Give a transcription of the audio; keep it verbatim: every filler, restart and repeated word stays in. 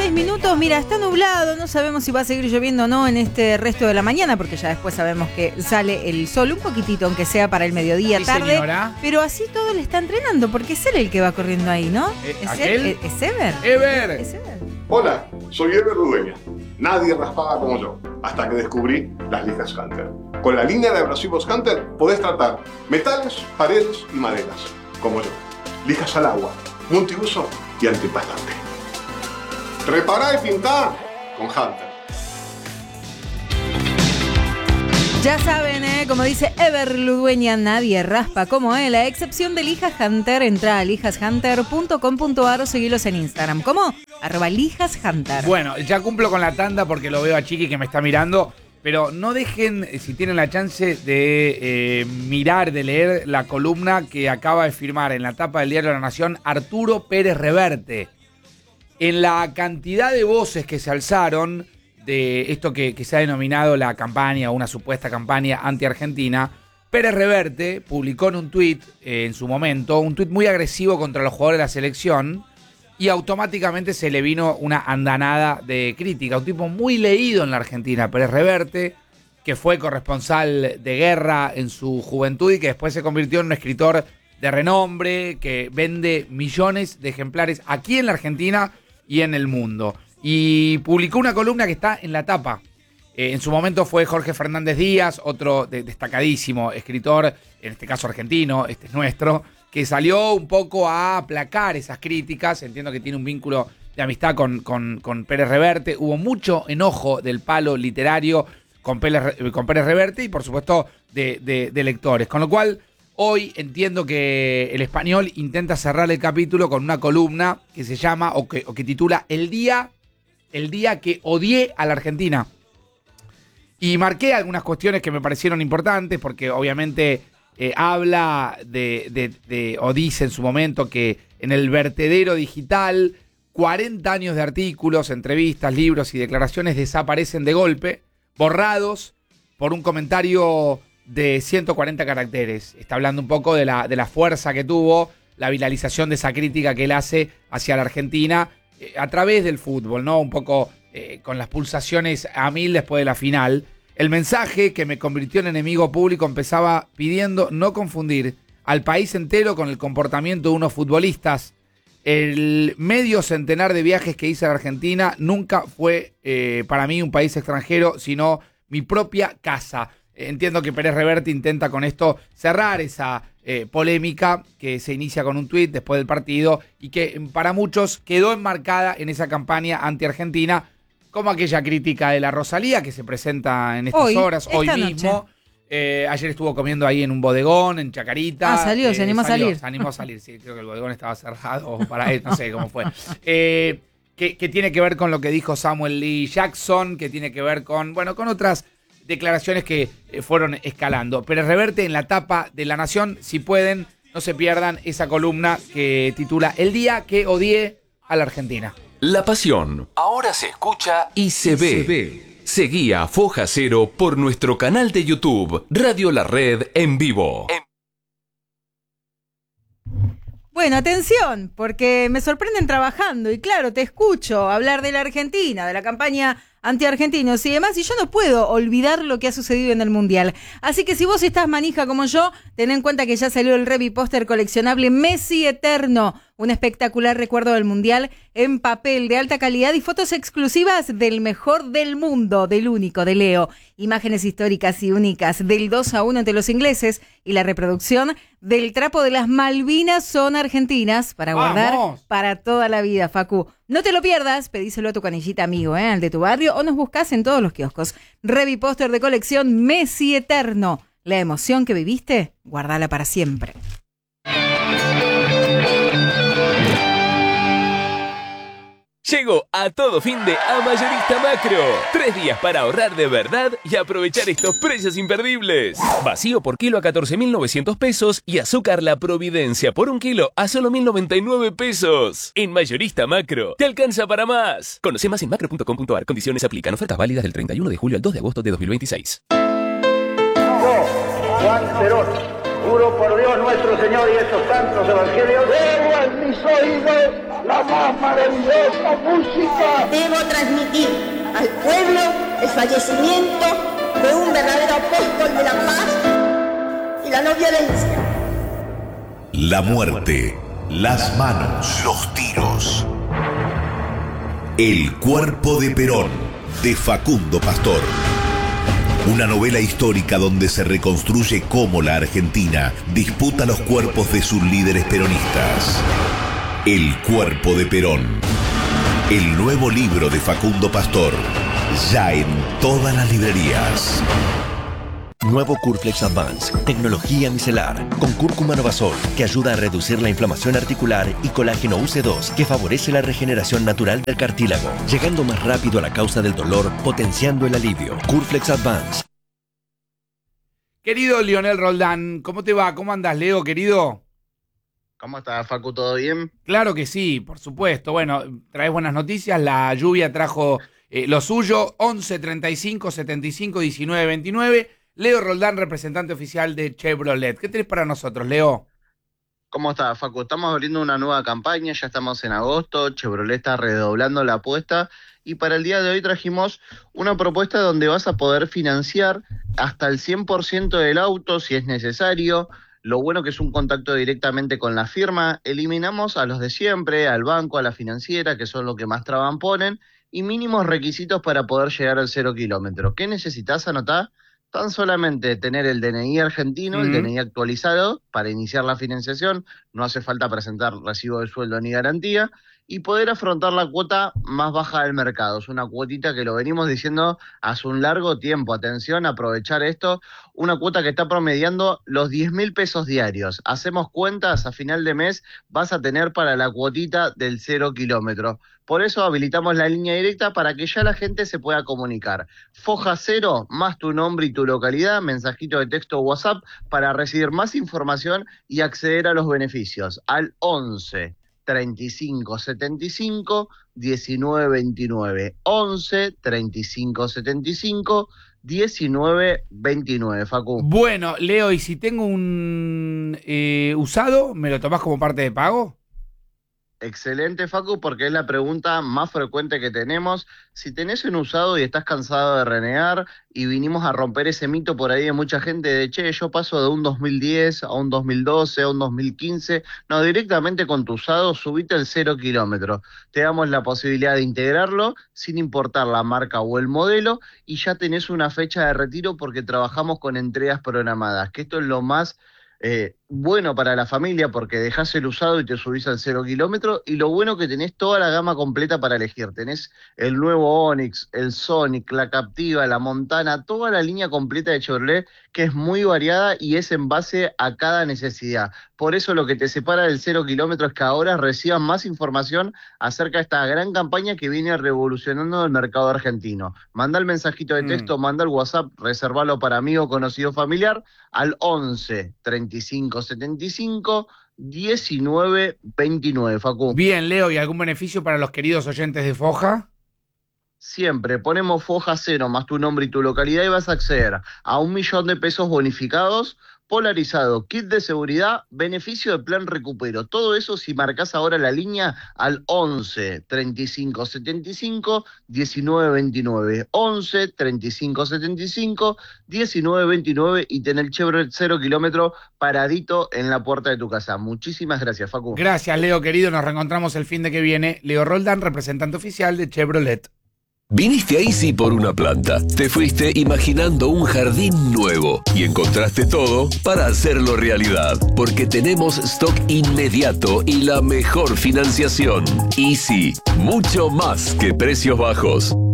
seis minutos, mira, está nublado, no sabemos si va a seguir lloviendo o no en este resto de la mañana, porque ya después sabemos que sale el sol un poquitito, aunque sea para el mediodía, sí, tarde. Señora. Pero así todo le está entrenando, porque es él el que va corriendo ahí, ¿no? Eh, ¿Es ¿aquel? él? ¿Es Ever? Ever. ¿Es Ever? Hola, soy Ever Ludueña. Nadie raspaba como yo, hasta que descubrí las lijas Hunter. Con la línea de abrasivos Hunter podés tratar metales, paredes y maderas, como yo. Lijas al agua, multiuso y antipastante. Repará y pintá con Hunter. Ya saben, ¿eh? Como dice Ever Ludueña, nadie raspa como él. A excepción de Lijas Hunter, entra a lijas hunter punto com punto ar o seguilos en Instagram. ¿Cómo? Arroba Lijas Hunter. Bueno, ya cumplo con la tanda porque lo veo a Chiqui que me está mirando. Pero no dejen, si tienen la chance, de eh, mirar, de leer la columna que acaba de firmar en la tapa del diario La Nación Arturo Pérez Reverte. En la cantidad de voces que se alzaron de esto que, que se ha denominado la campaña, una supuesta campaña anti-argentina, Pérez Reverte publicó en un tuit, eh, en su momento, un tuit muy agresivo contra los jugadores de la selección y automáticamente se le vino una andanada de crítica. Un tipo muy leído en la Argentina, Pérez Reverte, que fue corresponsal de guerra en su juventud y que después se convirtió en un escritor de renombre, que vende millones de ejemplares aquí en la Argentina y en el mundo. Y publicó una columna que está en la tapa. Eh, en su momento fue Jorge Fernández Díaz, otro de, destacadísimo escritor, en este caso argentino, este es nuestro, que salió un poco a aplacar esas críticas. Entiendo que tiene un vínculo de amistad con, con, con Pérez Reverte. Hubo mucho enojo del palo literario con Pérez, con Pérez Reverte y por supuesto de, de, de lectores. Con lo cual, hoy entiendo que El Español intenta cerrar el capítulo con una columna que se llama, o que, o que titula El día, el día que odié a la Argentina. Y marqué algunas cuestiones que me parecieron importantes porque obviamente eh, habla de, de, de, o dice en su momento que en el vertedero digital cuarenta años de artículos, entrevistas, libros y declaraciones desaparecen de golpe, borrados por un comentario de ciento cuarenta caracteres. Está hablando un poco de la, de la fuerza que tuvo la viralización de esa crítica que él hace hacia la Argentina eh, a través del fútbol, ¿no? Un poco eh, con las pulsaciones a mil después de la final. El mensaje que me convirtió en enemigo público empezaba pidiendo no confundir al país entero con el comportamiento de unos futbolistas. El medio centenar de viajes que hice a la Argentina nunca fue eh, para mí un país extranjero, sino mi propia casa. Entiendo que Pérez Reverte intenta con esto cerrar esa eh, polémica que se inicia con un tuit después del partido y que para muchos quedó enmarcada en esa campaña anti-argentina, como aquella crítica de la Rosalía que se presenta en estas hoy, horas, hoy esta mismo. Eh, ayer estuvo comiendo ahí en un bodegón, en Chacarita. Ah, salió, eh, se animó salió, a salir. Se animó a salir, sí, creo que el bodegón estaba cerrado para él, no sé cómo fue. Eh, que, que tiene que ver con lo que dijo Samuel Lee Jackson, que tiene que ver con, bueno, con otras declaraciones que eh, fueron escalando. Pérez Reverte en la tapa de La Nación, si pueden, no se pierdan esa columna que titula El día que odié a la Argentina. La pasión ahora se escucha y se ve. Se ve. Seguí a Foja Cero por nuestro canal de YouTube, Radio La Red en vivo. En... Bueno, atención, porque me sorprenden trabajando y claro, te escucho hablar de la Argentina, de la campaña anti-argentinos y demás, y yo no puedo olvidar lo que ha sucedido en el Mundial. Así que si vos estás manija como yo, ten en cuenta que ya salió el Revi Póster coleccionable Messi Eterno, un espectacular recuerdo del Mundial en papel de alta calidad y fotos exclusivas del mejor del mundo, del único, de Leo. Imágenes históricas y únicas del dos a uno ante los ingleses y la reproducción del trapo de las Malvinas son argentinas para guardar ¡Vamos! Para toda la vida, Facu. No te lo pierdas, pedíselo a tu canillita amigo, ¿eh? Al de tu barrio, o nos buscas en todos los kioscos. Revi Póster de colección Messi Eterno. La emoción que viviste, guardala para siempre. Llegó a todo fin de a Mayorista Macro. Tres días para ahorrar de verdad y aprovechar estos precios imperdibles. Vacío por kilo a catorce mil novecientos pesos y azúcar La Providencia por un kilo a solo mil noventa y nueve pesos. En Mayorista Macro, te alcanza para más. Conoce más en macro punto com punto ar. Condiciones aplican. Ofertas válidas del treinta y uno de julio al dos de agosto de dos mil veintiséis. Yo, Juan Perón, juro por Dios nuestro Señor y estos santos evangelios, debo en mis oídos la más maravillosa música. Debo transmitir al pueblo el fallecimiento de un verdadero apóstol de la paz y la no violencia. La muerte, las manos, los tiros. El cuerpo de Perón, de Facundo Pastor. Una novela histórica donde se reconstruye cómo la Argentina disputa los cuerpos de sus líderes peronistas. El cuerpo de Perón. El nuevo libro de Facundo Pastor. Ya en todas las librerías. Nuevo Curflex Advance, tecnología micelar, con cúrcuma Novasol, que ayuda a reducir la inflamación articular, y colágeno U C dos, que favorece la regeneración natural del cartílago, llegando más rápido a la causa del dolor, potenciando el alivio. Curflex Advance. Querido Lionel Roldán, ¿cómo te va? ¿Cómo andas, Leo, querido? ¿Cómo estás, Facu? ¿Todo bien? Claro que sí, por supuesto. Bueno, traes buenas noticias, la lluvia trajo eh, lo suyo, once, treinta y cinco, setenta y cinco, diecinueve, veintinueve. Leo Roldán, representante oficial de Chevrolet. ¿Qué tenés para nosotros, Leo? ¿Cómo estás, Facu? Estamos abriendo una nueva campaña, ya estamos en agosto, Chevrolet está redoblando la apuesta y para el día de hoy trajimos una propuesta donde vas a poder financiar hasta el cien por ciento del auto si es necesario. Lo bueno que es un contacto directamente con la firma, eliminamos a los de siempre, al banco, a la financiera, que son los que más traban ponen, y mínimos requisitos para poder llegar al cero kilómetro. ¿Qué necesitas anotar? Tan solamente tener el D N I argentino, uh-huh. el D N I actualizado para iniciar la financiación, no hace falta presentar recibo de sueldo ni garantía, y poder afrontar la cuota más baja del mercado. Es una cuotita que lo venimos diciendo hace un largo tiempo. Atención, aprovechar esto, una cuota que está promediando los diez mil pesos diarios. Hacemos cuentas, a final de mes vas a tener para la cuotita del cero kilómetro. Por eso habilitamos la línea directa para que ya la gente se pueda comunicar. Foja cero, más tu nombre y tu localidad, mensajito de texto o WhatsApp para recibir más información y acceder a los beneficios. Al once, treinta y cinco, setenta y cinco, diecinueve, veintinueve. once, treinta y cinco, setenta y cinco, diecinueve, veintinueve, Facu. Bueno, Leo, ¿y si tengo un eh, usado, me lo tomás como parte de pago? Excelente, Facu, porque es la pregunta más frecuente que tenemos. Si tenés un usado y estás cansado de renegar, y vinimos a romper ese mito por ahí de mucha gente de, che, yo paso de un dos mil diez a un dos mil doce, a un dos mil quince, no, directamente con tu usado, subite el cero kilómetro. Te damos la posibilidad de integrarlo sin importar la marca o el modelo, y ya tenés una fecha de retiro porque trabajamos con entregas programadas, que esto es lo más Eh, bueno para la familia porque dejás el usado y te subís al cero kilómetro, y lo bueno que tenés toda la gama completa para elegir. Tenés el nuevo Onix, el Sonic, la Captiva, la Montana, toda la línea completa de Chevrolet, que es muy variada y es en base a cada necesidad. Por eso lo que te separa del cero kilómetro es que ahora recibas más información acerca de esta gran campaña que viene revolucionando el mercado argentino. Manda el mensajito de texto, mm. manda el WhatsApp, reservalo para amigo, conocido, familiar, al once, treinta y cinco, setenta y cinco, diecinueve, veintinueve, Facu. Bien, Leo, ¿y algún beneficio para los queridos oyentes de Foja? Siempre ponemos Foja cero más tu nombre y tu localidad y vas a acceder a un millón de pesos bonificados, polarizado, kit de seguridad, beneficio de plan recupero. Todo eso si marcás ahora la línea al once, treinta y cinco, setenta y cinco, diecinueve, veintinueve. once, treinta y cinco, setenta y cinco, diecinueve, veintinueve y tener el Chevrolet cero kilómetro paradito en la puerta de tu casa. Muchísimas gracias, Facu. Gracias, Leo, querido. Nos reencontramos el fin de que viene. Leo Roldán, representante oficial de Chevrolet. Viniste a Easy por una planta, te fuiste imaginando un jardín nuevo y encontraste todo para hacerlo realidad, porque tenemos stock inmediato y la mejor financiación. Easy, mucho más que precios bajos.